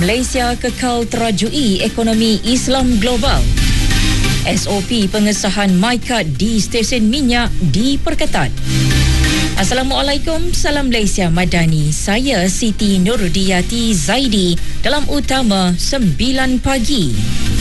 Malaysia kekal terajui ekonomi Islam global. SOP pengesahan MyCard di stesen minyak diperketat. Assalamualaikum, salam Malaysia Madani. Saya Siti Nurudiyati Zaidi dalam Utama 9 Pagi.